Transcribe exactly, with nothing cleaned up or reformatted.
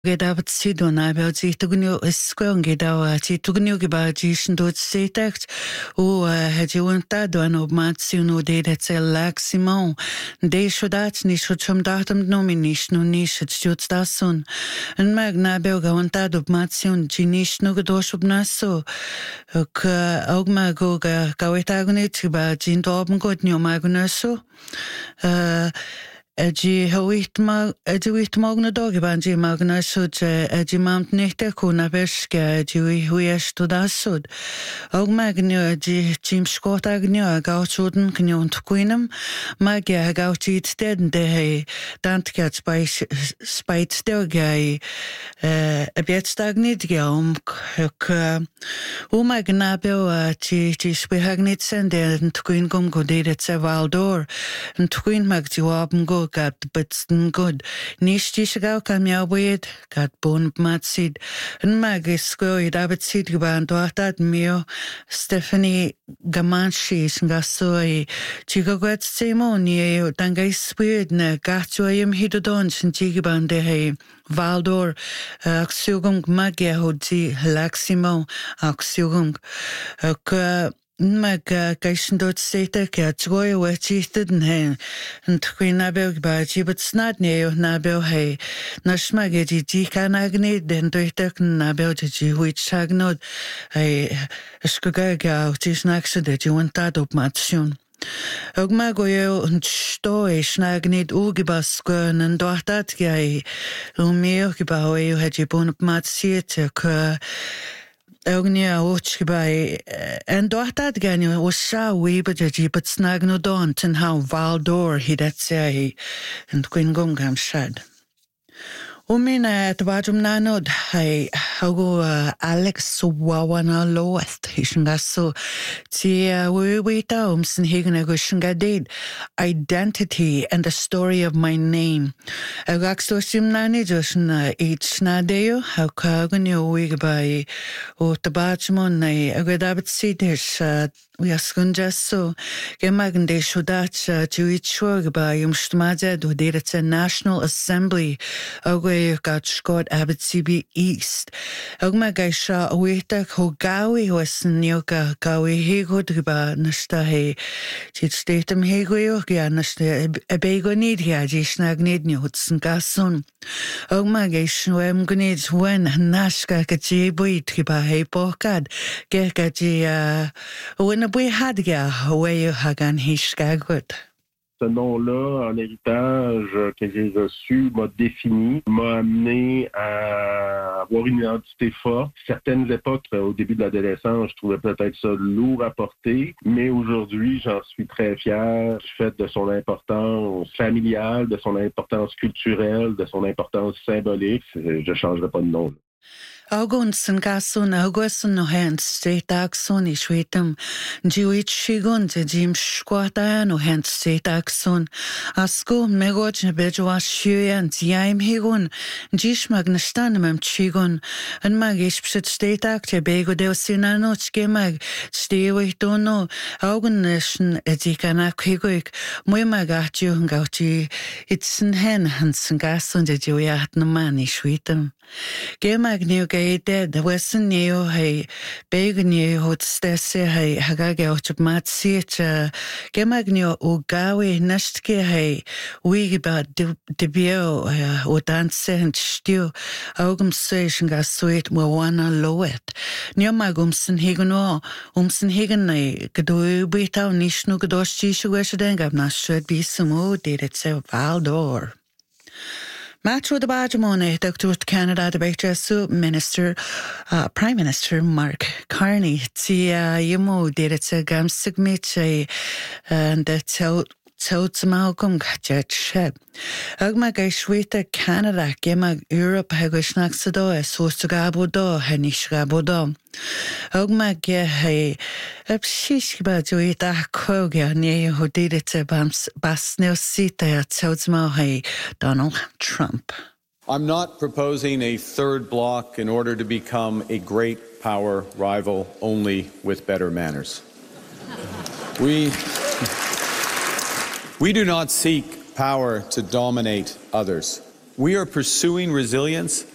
Gedabet sidon aber ji tugnio skon gedawa ji tugnio geba ji shndot setakt o hedi wanta do an obmatsion de det laximon de shodat ni shochum datum nominish no nish stut stason en magna belga wanta obmatsion ji nish no gedosh obnaso ok ogma goga kawetagnet ba jin dobn god nyo magnaso uh Edi hawit mag edi wit magna dog banji magna sud edi mamt nechta kuna beska edi wi huies to dasud. Og magna edi jim skot agna gautuden knyont queenum magia gautit den de he dantkat spice spite stogai a bit stagnit gaum k o magna bel ti ti spihagnit sende queen gum godet se valdor and queen mag jawabn go gat bitsten good nish gau kam ja wed gat bon matsid and magis go it abit sid geban dochtat mio Stephanie Gamanshi ngasoi chigo gat semoni dangay spid na gatjoyim hidodon chigiban de he Valdor axiogum magia hodzi laximo axiogum ok Mag gaisndot seta ka troy wachitted hen and queenabel ba jibut snad neo nabel hey nashmagedi di kanagne den doitek nabel ji which sagnod ay skugaga tisnaxe de juntad opmation Ogma goyo sto e snagnid ugibas gun and dochtat gai umeo gibawe had bon opmatsiet ka Ognia ochkibai and dochtad ganyo was sha we but ji but snag no don't and how Valdor he that say and Queen Gungam shad. Umina at Vajum Nanod, I hago Alex Wawana Loeth, Hishangaso, Tia we wait oms and Higanagushangadid, identity and the story of my name. Agaxosim Nani Joshna each Nadeo, how Kaganyo wig by O Tabachmon, I agradabit Sidish. We are so Gemagan de Shudat Juichurg by Umstmazed who did it a National Assembly away got Scott Abbott C B East. Ogmagasha Weta Hogawi was Nyoka Gawi Hegudba Nastahe Chit Statum Hegoyogia Nasta Abego Nidia Jishnag Hudson Gasun. Ogmagashu em Gunid when Nashka Kajibuit Kiba Hepokad Gerkaji when we had away Hagan Hishkagut. Ce nom-là, en héritage que j'ai reçu, m'a défini, m'a amené à avoir une identité forte. Certaines époques, au début de l'adolescence, je trouvais peut-être ça lourd à porter, mais aujourd'hui, j'en suis très fier du fait de son importance familiale, de son importance culturelle, de son importance symbolique. Je ne changerai pas de nom. Augunsen gasun augusun no hens state axon I shwetum jiwit shigun te jim squata no hens state axon asko megoj ne bejwa shyen tiaim higun jish magnastanum chigun and magish psit state act bego de sinano chgemag stewe tono augunneschen edikana kiguik moi magatju ngauti itsen hen hansen gasun de jiwat no mani shwetum gemag new dead the western neo hey big new hot stesse hey hagage och mat sit gemagnio ugawe nastke hey we about de bio o dance and stu augum session gas sweet mo wana lowet nio magumsen higno umsen higne gedo beta nicht nur gedosti schwesche dengab na should be some did it so Valdor. Matro the Bajamone, Doctor Canada, the Bechasu Minister, uh, Prime Minister Mark Carney, Tia Yamo did it a gam sigmit, and that's how. Totes Malcolm Jet Shep. Ogma Gaishwita Canada, Gemag Europe, Hagushnakсado, Sostagabodo, Hanishgabodo. Ogma Gehe, Epshishba Juita Koga, near who did it a bams Basnil Sita, Totes Malhay, Donald Trump. I'm not proposing a third bloc in order to become a great power rival only with better manners. We. We do not seek power to dominate others. We are pursuing resilience